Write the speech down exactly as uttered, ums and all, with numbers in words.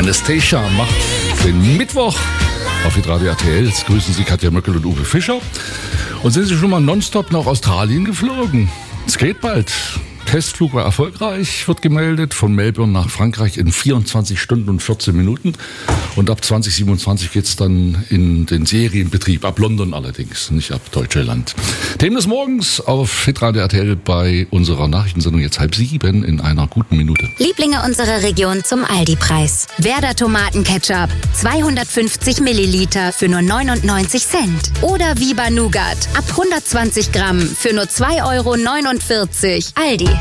Anastasia macht den Mittwoch auf Hitradio R T L. Jetzt grüßen Sie Katja Möckel und Uwe Fischer. Und sind Sie schon mal nonstop nach Australien geflogen? Es geht bald. Testflug war erfolgreich, wird gemeldet, von Melbourne nach Frankreich in vierundzwanzig Stunden und vierzehn Minuten. Und ab zwanzig siebenundzwanzig geht's dann in den Serienbetrieb, ab London allerdings, nicht ab Deutschland. Themen des Morgens auf Hitradio R T L bei unserer Nachrichtensendung jetzt halb sieben in einer guten Minute. Lieblinge unserer Region zum Aldi-Preis. Werder Tomatenketchup, zweihundertfünfzig Milliliter für nur neunundneunzig Cent. Oder Viva Nougat, ab hundertzwanzig Gramm für nur zwei Euro neunundvierzig. Aldi.